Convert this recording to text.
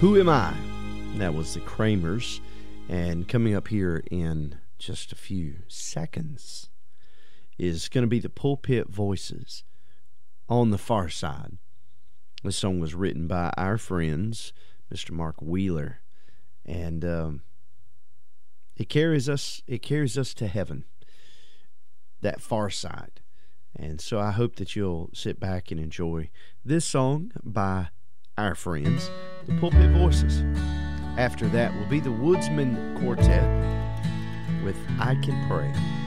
Who Am I? That was the Kramers. And coming up here in just a few seconds is going to be the Pulpit Voices, On the Far Side. This song was written by our friends, Mr. Mark Wheeler, and it carries us to heaven, that far side. And so I hope that you'll sit back and enjoy this song by our friends, the Pulpit Voices. After that will be the Woodsman Quartet with I Can Pray.